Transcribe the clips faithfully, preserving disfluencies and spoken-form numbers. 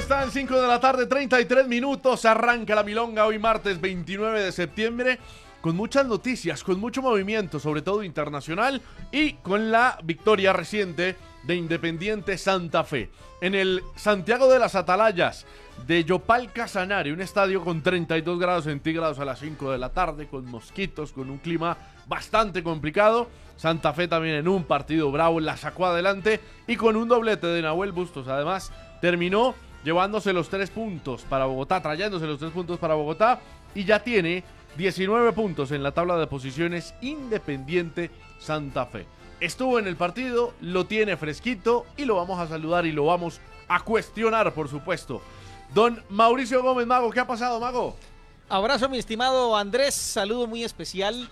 están? cinco de la tarde, treinta y tres minutos. Arranca la milonga hoy martes veintinueve de septiembre. Con muchas noticias, con mucho movimiento, sobre todo internacional, y con la victoria reciente de Independiente Santa Fe. En el Santiago de las Atalayas de Yopal Casanare, un estadio con treinta y dos grados centígrados a las cinco de la tarde, con mosquitos, con un clima bastante complicado. Santa Fe también en un partido bravo la sacó adelante y con un doblete de Nahuel Bustos, además, terminó llevándose los tres puntos para Bogotá, trayéndose los tres puntos para Bogotá, y ya tiene diecinueve puntos en la tabla de posiciones Independiente Santa Fe. Estuvo en el partido, lo tiene fresquito y lo vamos a saludar y lo vamos a cuestionar, por supuesto. Don Mauricio Gómez, Mago, ¿qué ha pasado, Mago? Abrazo, mi estimado Andrés, saludo muy especial.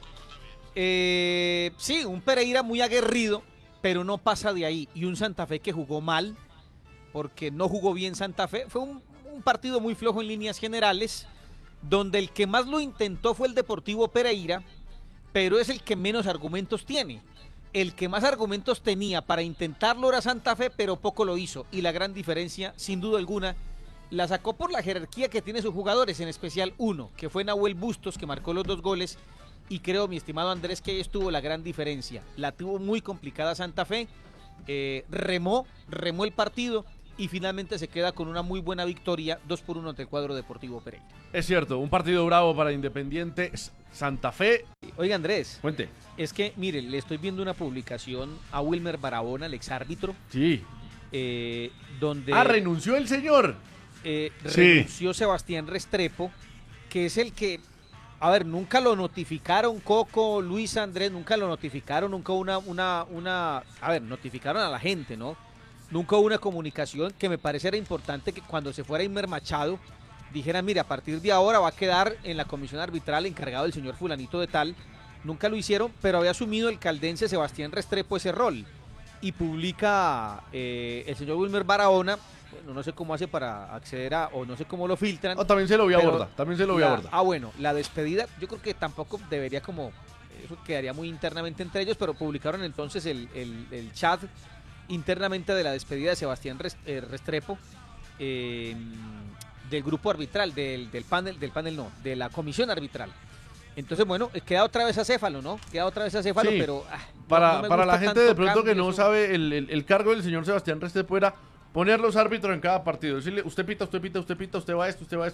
Eh, sí, un Pereira muy aguerrido, pero no pasa de ahí. Y un Santa Fe que jugó mal, porque no jugó bien Santa Fe. Fue un, un partido muy flojo en líneas generales, donde el que más lo intentó fue el Deportivo Pereira, pero es el que menos argumentos tiene. El que más argumentos tenía para intentarlo era Santa Fe, pero poco lo hizo. Y la gran diferencia, sin duda alguna, la sacó por la jerarquía que tiene sus jugadores, en especial uno, que fue Nahuel Bustos, que marcó los dos goles. Y creo, mi estimado Andrés, que ahí estuvo la gran diferencia. La tuvo muy complicada Santa Fe, eh, remó, remó el partido y finalmente se queda con una muy buena victoria, dos por uno ante el cuadro Deportivo Pereira. Es cierto, un partido bravo para Independiente Santa Fe. Oiga, Andrés. Cuente. Es que, mire, le estoy viendo una publicación a Wilmer Barahona, el exárbitro. Sí. Eh, donde... Ah, renunció el señor. Eh, Sí. Renunció Sebastián Restrepo, que es el que... A ver, nunca lo notificaron, Coco, Luis Andrés, nunca lo notificaron, nunca una, una, una... A ver, notificaron a la gente, ¿no? Nunca hubo una comunicación que me pareciera importante que cuando se fuera Imer Machado dijera, mire, a partir de ahora va a quedar en la comisión arbitral encargado el señor fulanito de tal. Nunca lo hicieron, pero había asumido el caldense Sebastián Restrepo ese rol. Y publica eh, el señor Wilmer Barahona, bueno, no sé cómo hace para acceder a, o no sé cómo lo filtran. Oh, también se lo voy a pero abordar, también se lo voy a la- abordar. Ah, bueno, la despedida, yo creo que tampoco debería como, eso quedaría muy internamente entre ellos, pero publicaron entonces el, el, el chat internamente de la despedida de Sebastián Rest- eh, Restrepo, eh, del grupo arbitral, del, del panel, del panel no, de la comisión arbitral. Entonces, bueno, eh, queda otra vez acéfalo, ¿no? Queda otra vez acéfalo, Sí, pero... ah, no- Para, no me para la gusta gente de tanto pronto que cambio, no eso. sabe, el, el, el cargo del señor Sebastián Restrepo era poner los árbitros en cada partido. Decirle, usted pita, usted pita, usted pita, usted va a esto, usted va a esto.